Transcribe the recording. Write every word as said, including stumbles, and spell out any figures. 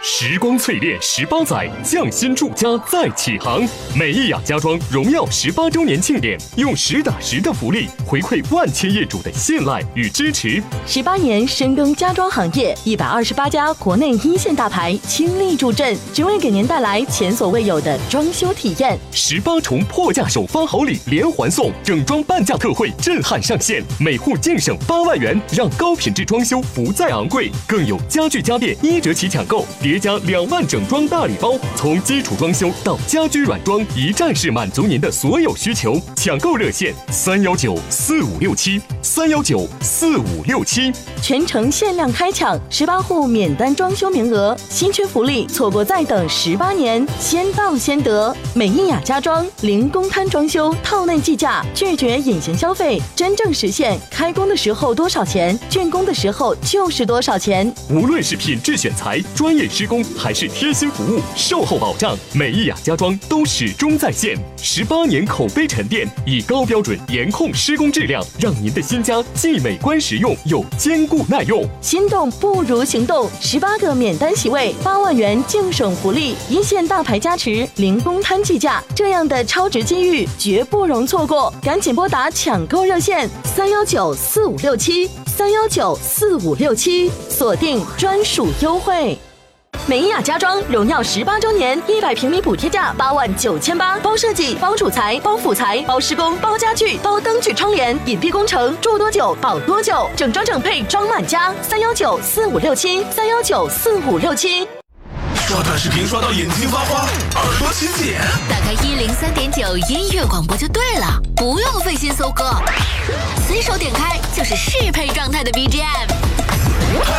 时光淬炼十八载，匠心铸家再起航。美意雅家装荣耀十八周年庆典，用实打实的福利回馈万千业主的信赖与支持。 十八年深耕家装行业，一百二十八家国内一线大牌倾力助阵，只为给您带来前所未有的装修体验。 十八重破价首发好礼连环送，整装半价特惠震撼上线，每户净省八万元，让高品质装修不再昂贵。更有家具家电一折起抢购，叠加两万整装大礼包，从基础装修到家居软装，一站式满足您的所有需求。抢购热线：三幺九四五六七三幺九四五六七。 全程限量开抢，十八户免单装修名额，新缺福利，错过再等十八年，先到先得。美意雅家装零公摊装修，套内计价，拒绝隐形消费，真正实现开工的时候多少钱，竣工的时候就是多少钱。 无论是品质选材、专业施工，还是贴心服务、售后保障，美意雅家装都始终在线。十八年口碑沉淀，以高标准严控施工质量，让您的新家既美观实用又坚固耐用。 心动不如行动，十八个免单席位，八万元净省福利，一线大牌加持，零公摊计价，这样的超值机遇绝不容错过，赶紧拨打抢购热线三幺九四五六七三幺九四五六七，锁定专属优惠。美意雅家装荣耀十八周年，一百平米补贴价八万九千八，包设计、包主材、包辅材、包施工、包家具、包灯具窗帘，隐蔽工程，住多久保多久，整装整配装满家。三幺九四五六七三幺九四五六七。 刷短视频刷到眼睛发花，耳朵起茧。 打开一零三点九音乐广播就对了，不用费心搜歌，随手点开就是适配状态的 B G M。